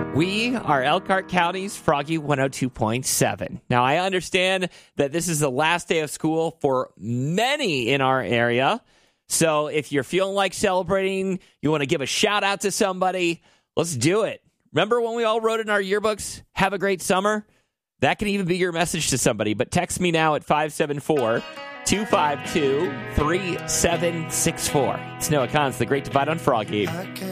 We are Elkhart County's Froggy 102.7. Now, I understand that this is the last day of school for many in our area. So if you're feeling like celebrating, you want to give a shout out to somebody, let's do it. Remember when we all wrote in our yearbooks, have a great summer? That can even be your message to somebody. But text me now at 574-252-3764. It's Noah Kahns, The Great Divide on Froggy.